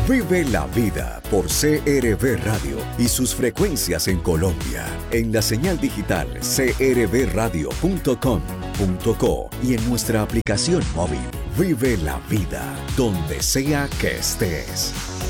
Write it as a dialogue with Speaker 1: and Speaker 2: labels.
Speaker 1: Vive la vida por CRB Radio y sus frecuencias en Colombia, en la señal digital crbradio.com.co y en nuestra aplicación móvil. Vive la vida donde sea que estés.